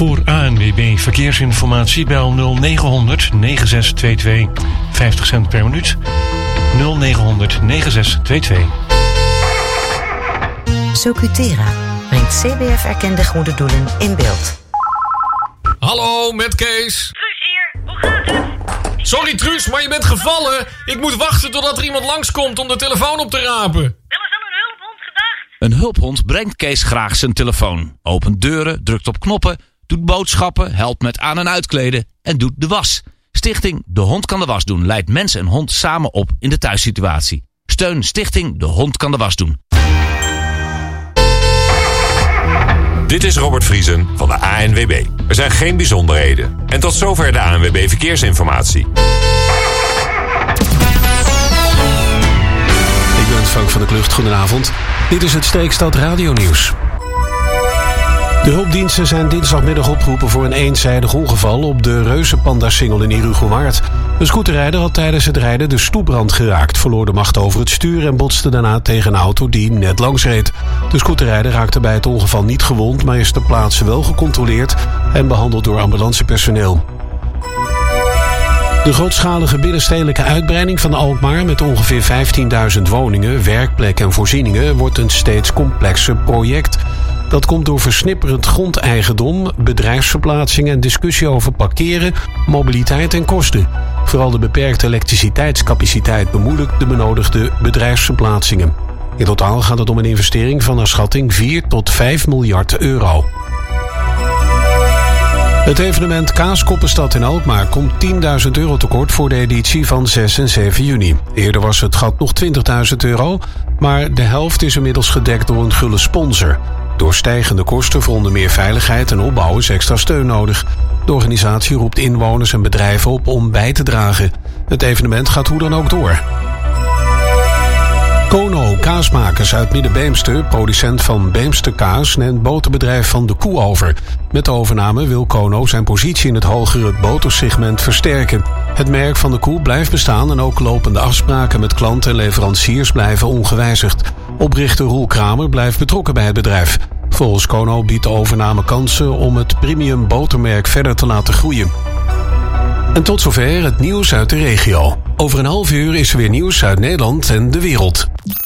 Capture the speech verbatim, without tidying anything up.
Voor A N W B Verkeersinformatie bel nul negen honderd negen zes twee twee. vijftig cent per minuut. nul negen honderd negen zes twee twee. Socutera brengt C B F-erkende goede doelen in beeld. Hallo, met Kees. Truus hier, hoe gaat het? Sorry Truus, maar je bent gevallen. Ik moet wachten totdat er iemand langskomt om de telefoon op te rapen. Wel eens aan een hulphond gedacht? Een hulphond brengt Kees graag zijn telefoon. Opent deuren, drukt op knoppen, doet boodschappen, helpt met aan- en uitkleden en doet de was. Stichting De Hond Kan de Was Doen leidt mens en hond samen op in de thuissituatie. Steun Stichting De Hond Kan de Was Doen. Dit is Robert Vriesen van de A N W B. Er zijn geen bijzonderheden. En tot zover de A N W B Verkeersinformatie. Ik ben Frank van der Klucht. Goedenavond. Dit is het Streekstad Radio Nieuws. De hulpdiensten zijn dinsdagmiddag opgeroepen voor een eenzijdig ongeval op de Reuzenpanda-singel in Herugelwaard. Een scooterrijder had tijdens het rijden de stoepbrand geraakt, verloor de macht over het stuur en botste daarna tegen een auto die net langs reed. De scooterrijder raakte bij het ongeval niet gewond, maar is ter plaatse wel gecontroleerd en behandeld door ambulancepersoneel. De grootschalige binnenstedelijke uitbreiding van Alkmaar met ongeveer vijftienduizend woningen, werkplekken en voorzieningen wordt een steeds complexer project. Dat komt door versnipperend grondeigendom, bedrijfsverplaatsingen en discussie over parkeren, mobiliteit en kosten. Vooral de beperkte elektriciteitscapaciteit bemoeilijkt de benodigde bedrijfsverplaatsingen. In totaal gaat het om een investering van naar schatting vier tot vijf miljard euro. Het evenement Kaaskoppenstad in Alkmaar komt tienduizend euro tekort voor de editie van zes en zeven juni. Eerder was het gat nog twintigduizend euro, maar de helft is inmiddels gedekt door een gulle sponsor. Door stijgende kosten voor onder meer veiligheid en opbouw is extra steun nodig. De organisatie roept inwoners en bedrijven op om bij te dragen. Het evenement gaat hoe dan ook door. Kono Kaasmakers uit Midden-Beemster, producent van Beemster kaas, neemt boterbedrijf Van de Koe over. Met de overname wil Kono zijn positie in het hogere botersegment versterken. Het merk Van de Koe blijft bestaan en ook lopende afspraken met klanten en leveranciers blijven ongewijzigd. Oprichter Roel Kramer blijft betrokken bij het bedrijf. Volgens Kono biedt de overname kansen om het premium botermerk verder te laten groeien. En tot zover het nieuws uit de regio. Over een half uur is er weer nieuws uit Nederland en de wereld.